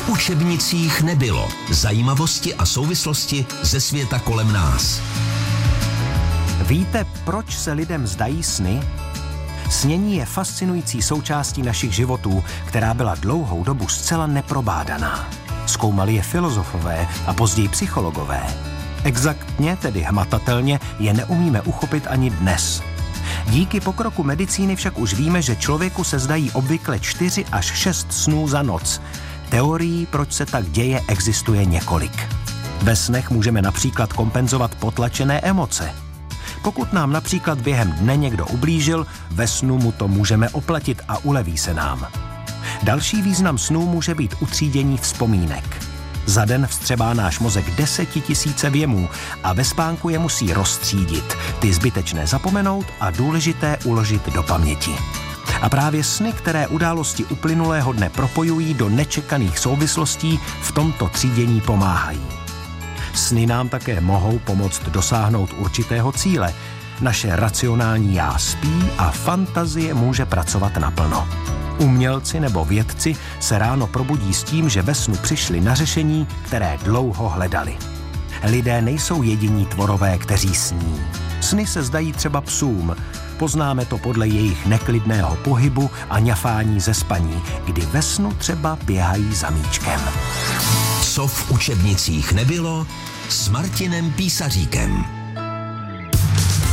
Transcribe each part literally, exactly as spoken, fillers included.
V učebnicích nebylo. Zajímavosti a souvislosti ze světa kolem nás. Víte, proč se lidem zdají sny? Snění je fascinující součástí našich životů, která byla dlouhou dobu zcela neprobádaná. Zkoumali je filozofové a později psychologové. Exaktně, tedy hmatatelně, je neumíme uchopit ani dnes. Díky pokroku medicíny však už víme, že člověku se zdají obvykle čtyři až šest snů za noc. Teorií, proč se tak děje, existuje několik. Ve snech můžeme například kompenzovat potlačené emoce. Pokud nám například během dne někdo ublížil, ve snu mu to můžeme oplatit a uleví se nám. Další význam snů může být utřídění vzpomínek. Za den vstřebá náš mozek desetitisíce věmů a ve spánku je musí rozstřídit, ty zbytečné zapomenout a důležité uložit do paměti. A právě sny, které události uplynulého dne propojují do nečekaných souvislostí, v tomto třídění pomáhají. Sny nám také mohou pomoct dosáhnout určitého cíle. Naše racionální já spí a fantazie může pracovat naplno. Umělci nebo vědci se ráno probudí s tím, že ve snu přišli na řešení, které dlouho hledali. Lidé nejsou jediní tvorové, kteří sní. Sny se zdají třeba psům. Poznáme to podle jejich neklidného pohybu a ňafání ze spaní, kdy ve snu třeba běhají za míčkem. Co v učebnicích nebylo, s Martinem Písaříkem.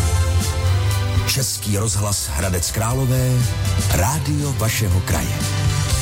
Český rozhlas Hradec Králové, rádio vašeho kraje.